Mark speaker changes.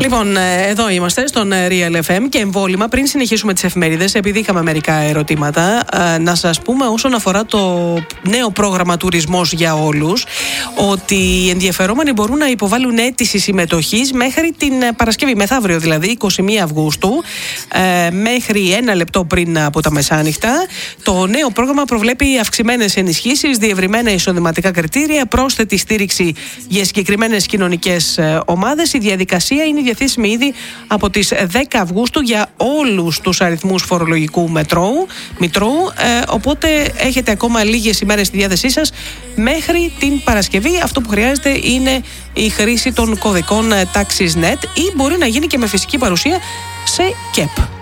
Speaker 1: Λοιπόν, εδώ είμαστε στον Real FM και εμβόλυμα. Πριν συνεχίσουμε τις εφημερίδες, επειδή είχαμε μερικά ερωτήματα, να σας πούμε όσον αφορά το νέο πρόγραμμα Τουρισμός για όλους, ότι οι ενδιαφερόμενοι μπορούν να υποβάλουν αίτηση συμμετοχής μέχρι την Παρασκευή, μεθαύριο δηλαδή, 21 Αυγούστου, μέχρι 1 λεπτό πριν από τα μεσάνυχτα. Το νέο πρόγραμμα προβλέπει αυξημένες ενισχύσεις, διευρυμένα εισοδηματικά κριτήρια, πρόσθετη στήριξη για συγκεκριμένες κοινωνικές ομάδες. Η διαδικασία είναι διαθέσιμη ήδη από τις 10 Αυγούστου για όλους τους αριθμούς φορολογικού μητρώου, οπότε έχετε ακόμα λίγες ημέρες στη διάθεσή σας μέχρι την Παρασκευή. Αυτό που χρειάζεται είναι η χρήση των κωδικών TaxisNet ή μπορεί να γίνει και με φυσική παρουσία σε ΚΕΠ.